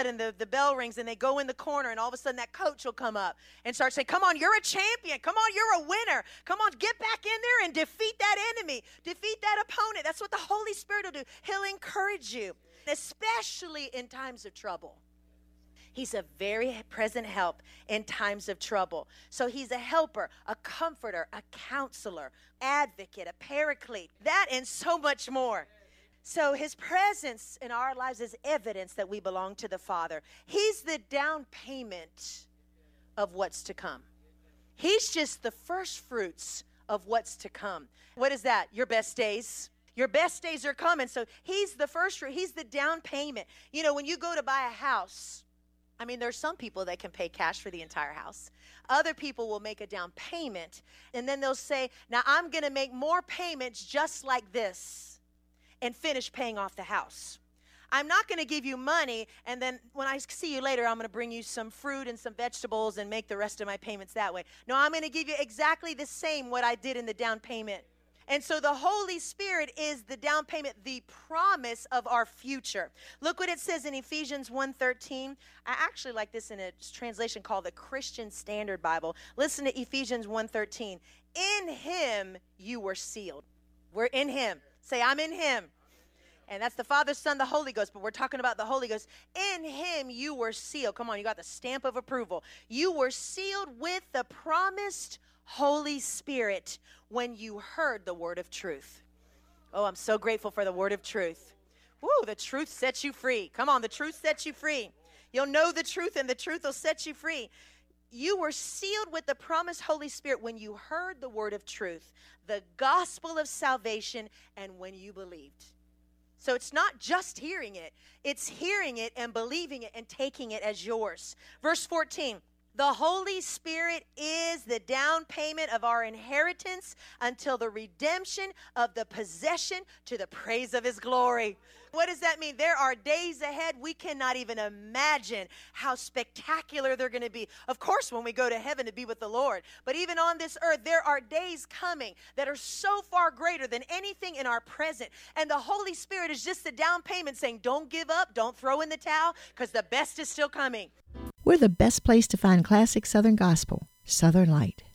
and the bell rings and they go in the corner, and all of a sudden that coach will come up and start saying, come on, you're a champion. Come on, you're a winner. Come on, get back in there and defeat that enemy. Defeat that opponent. That's what the Holy Spirit will do. He'll encourage you, especially in times of trouble. He's a very present help in times of trouble. So he's a helper, a comforter, a counselor, advocate, a paraclete, that and so much more. So his presence in our lives is evidence that we belong to the Father. He's the down payment of what's to come. He's just the first fruits of what's to come. What is that? Your best days. Your best days are coming. So he's the first fruit. He's the down payment. You know, when you go to buy a house, I mean, there's some people that can pay cash for the entire house. Other people will make a down payment, and then they'll say, now I'm going to make more payments just like this and finish paying off the house. I'm not going to give you money, and then when I see you later, I'm going to bring you some fruit and some vegetables and make the rest of my payments that way. No, I'm going to give you exactly the same what I did in the down payment. And so the Holy Spirit is the down payment, the promise of our future. Look what it says in Ephesians 1:13. I actually like this in a translation called the Christian Standard Bible. Listen to Ephesians 1:13. In him you were sealed. We're in him. Say, I'm in him. And that's the Father, Son, the Holy Ghost. But we're talking about the Holy Ghost. In him you were sealed. Come on, you got the stamp of approval. You were sealed with the promised Holy Spirit when you heard the word of truth. Oh, I'm so grateful for the word of truth. Woo, the truth sets you free. Come on, the truth sets you free. You'll know the truth, and the truth will set you free. You were sealed with the promised Holy Spirit when you heard the word of truth, the gospel of salvation, and when you believed. So it's not just hearing it. It's hearing it and believing it and taking it as yours. Verse 14. The Holy Spirit is the down payment of our inheritance until the redemption of the possession to the praise of his glory. What does that mean? There are days ahead we cannot even imagine how spectacular they're going to be. Of course, when we go to heaven to be with the Lord. But even on this earth, there are days coming that are so far greater than anything in our present. And the Holy Spirit is just the down payment saying, don't give up, don't throw in the towel, because the best is still coming. We're the best place to find classic Southern gospel, Southern Light.